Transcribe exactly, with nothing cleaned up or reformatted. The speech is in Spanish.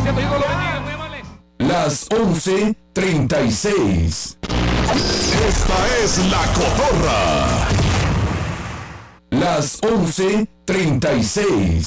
cierto, Dios lo bendiga, muy amable. Las once treinta y seis. Esta es La Cotorra. Las once treinta y seis.